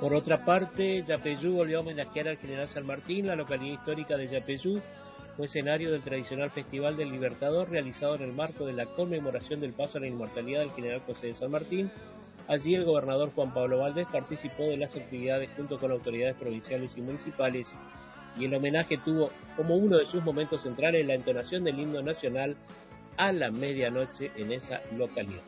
Por otra parte, Yapeyú volvió a homenajear al general San Martín. La localidad histórica de Yapeyú fue escenario del tradicional Festival del Libertador realizado en el marco de la conmemoración del paso a la inmortalidad del general José de San Martín. Allí el gobernador Juan Pablo Valdés participó de las actividades junto con autoridades provinciales y municipales, y el homenaje tuvo como uno de sus momentos centrales la entonación del himno nacional a la medianoche en esa localidad.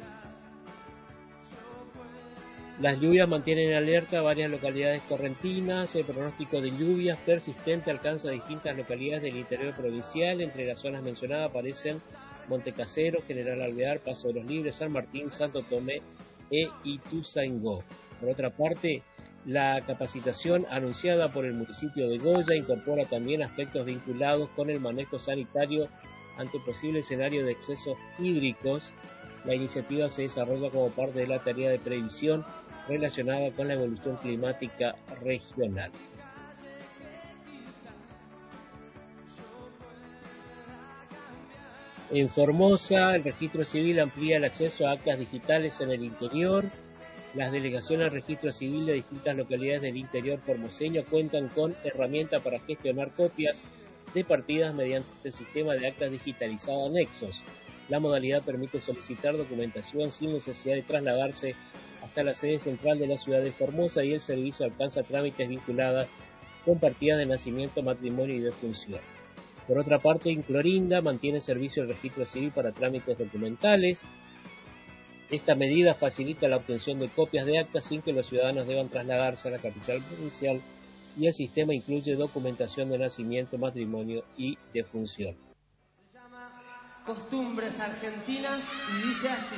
Las lluvias mantienen en alerta a varias localidades correntinas. El pronóstico de lluvias persistente alcanza distintas localidades del interior provincial. Entre las zonas mencionadas aparecen Montecasero, General Alvear, Paso de los Libres, San Martín, Santo Tomé e Ituzaingó. Por otra parte, la capacitación anunciada por el municipio de Goya incorpora también aspectos vinculados con el manejo sanitario ante posible escenario de excesos hídricos. La iniciativa se desarrolla como parte de la tarea de previsión relacionada con la evolución climática regional. En Formosa, el registro civil amplía el acceso a actas digitales en el interior. Las delegaciones de registro civil de distintas localidades del interior formoseño cuentan con herramientas para gestionar copias de partidas mediante el sistema de actas digitalizadas Nexos. La modalidad permite solicitar documentación sin necesidad de trasladarse hasta la sede central de la ciudad de Formosa, y el servicio alcanza trámites vinculadas con partidas de nacimiento, matrimonio y defunción. Por otra parte, en Clorinda mantiene servicio el registro civil para trámites documentales. Esta medida facilita la obtención de copias de actas sin que los ciudadanos deban trasladarse a la capital provincial, y el sistema incluye documentación de nacimiento, matrimonio y defunción. Se llama Costumbres Argentinas y dice así.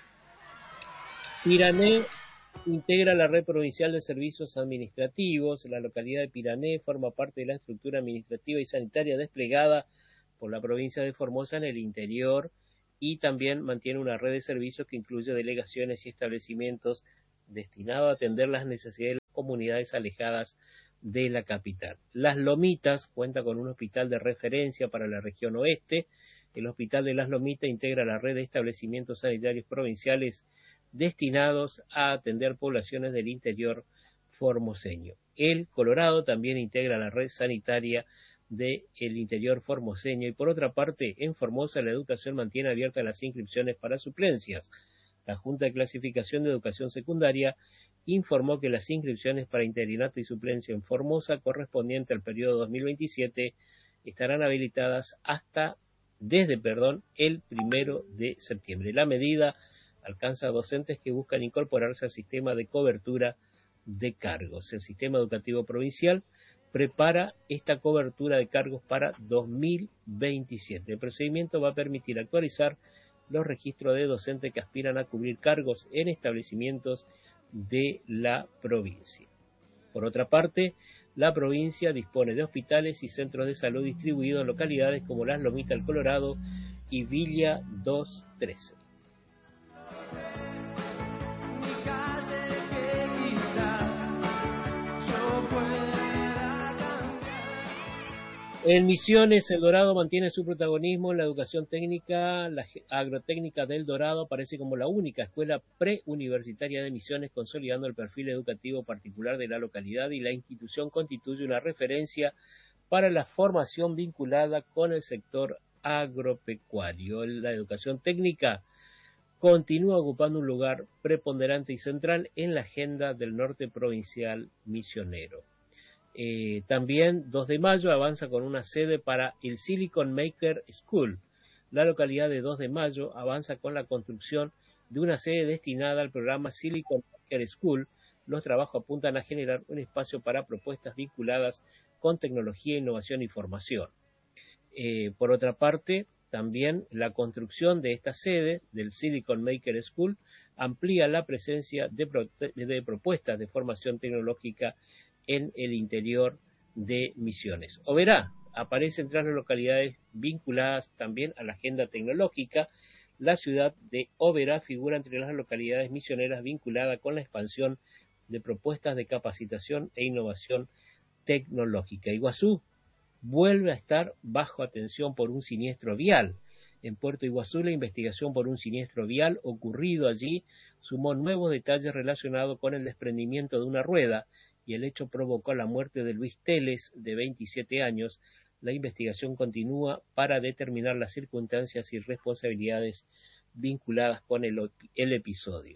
Pirané integra la red provincial de servicios administrativos. La localidad de Pirané forma parte de la estructura administrativa y sanitaria desplegada por la provincia de Formosa en el interior, y también mantiene una red de servicios que incluye delegaciones y establecimientos destinados a atender las necesidades de las comunidades alejadas de la capital. Las Lomitas cuenta con un hospital de referencia para la región oeste. El Hospital de Las Lomitas integra la red de establecimientos sanitarios provinciales destinados a atender poblaciones del interior formoseño. El Colorado también integra la red sanitaria del interior formoseño, y por otra parte, en Formosa la educación mantiene abiertas las inscripciones para suplencias. La Junta de Clasificación de Educación Secundaria informó que las inscripciones para interinato y suplencia en Formosa correspondiente al periodo 2027 estarán habilitadas desde el 1 de septiembre. La medida alcanza a docentes que buscan incorporarse al sistema de cobertura de cargos. El sistema educativo provincial prepara esta cobertura de cargos para 2027. El procedimiento va a permitir actualizar los registros de docentes que aspiran a cubrir cargos en establecimientos de la provincia. Por otra parte, la provincia dispone de hospitales y centros de salud distribuidos en localidades como Las Lomitas, El Colorado y Villa 213. En Misiones, El Dorado mantiene su protagonismo en la educación técnica. La Agrotécnica del Dorado aparece como la única escuela preuniversitaria de Misiones, consolidando el perfil educativo particular de la localidad, y la institución constituye una referencia para la formación vinculada con el sector agropecuario. La educación técnica continúa ocupando un lugar preponderante y central en la agenda del norte provincial misionero. También 2 de Mayo avanza con una sede para el Silicon Maker School. La localidad de 2 de Mayo avanza con la construcción de una sede destinada al programa Silicon Maker School. Los trabajos apuntan a generar un espacio para propuestas vinculadas con tecnología, innovación y formación. Por otra parte, también la construcción de esta sede del Silicon Maker School amplía la presencia de propuestas de formación tecnológica en el interior de Misiones. Oberá aparece entre las localidades vinculadas también a la agenda tecnológica. La ciudad de Oberá figura entre las localidades misioneras vinculadas con la expansión de propuestas de capacitación e innovación tecnológica. Iguazú vuelve a estar bajo atención por un siniestro vial. En Puerto Iguazú, la investigación por un siniestro vial ocurrido allí sumó nuevos detalles relacionados con el desprendimiento de una rueda y el hecho provocó la muerte de Luis Teles, de 27 años. La investigación continúa para determinar las circunstancias y responsabilidades vinculadas con el episodio.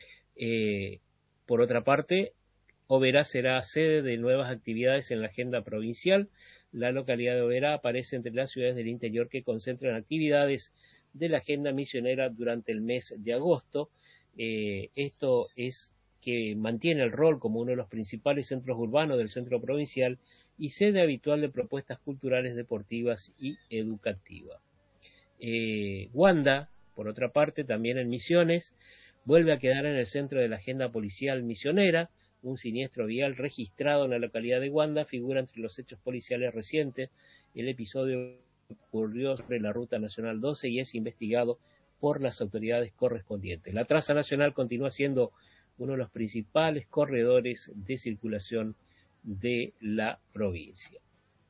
Por otra parte, Oberá será sede de nuevas actividades en la agenda provincial. La localidad de Oberá aparece entre las ciudades del interior que concentran actividades de la agenda misionera durante el mes de agosto. Esto es que mantiene el rol como uno de los principales centros urbanos del centro provincial y sede habitual de propuestas culturales, deportivas y educativas. Wanda, por otra parte, también en Misiones, vuelve a quedar en el centro de la agenda policial misionera. Un siniestro vial registrado en la localidad de Wanda figura entre los hechos policiales recientes. El episodio ocurrió sobre la Ruta Nacional 12 y es investigado por las autoridades correspondientes. La traza nacional continúa siendo uno de los principales corredores de circulación de la provincia.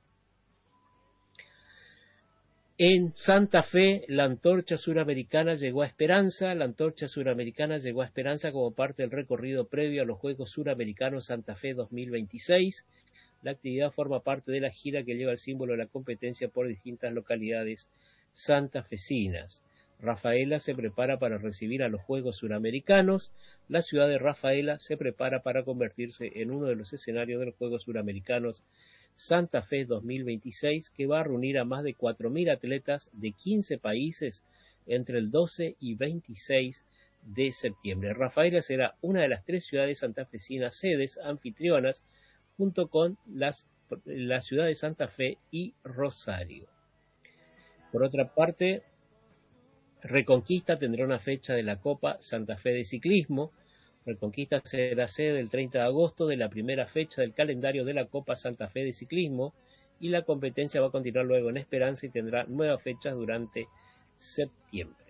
En Santa Fe, la antorcha suramericana llegó a Esperanza. La antorcha suramericana llegó a Esperanza como parte del recorrido previo a los Juegos Suramericanos Santa Fe 2026. La actividad forma parte de la gira que lleva el símbolo de la competencia por distintas localidades santafesinas. Rafaela se prepara para recibir a los Juegos Suramericanos. La ciudad de Rafaela se prepara para convertirse en uno de los escenarios de los Juegos Suramericanos Santa Fe 2026, que va a reunir a más de 4.000 atletas de 15 países entre el 12 y 26 de septiembre. Rafaela será una de las 3 ciudades santafesinas sedes anfitrionas, junto con la ciudad de Santa Fe y Rosario. Por otra parte, Reconquista tendrá una fecha de la Copa Santa Fe de Ciclismo. Reconquista será sede del 30 de agosto de la primera fecha del calendario de la Copa Santa Fe de Ciclismo y la competencia va a continuar luego en Esperanza y tendrá nuevas fechas durante septiembre.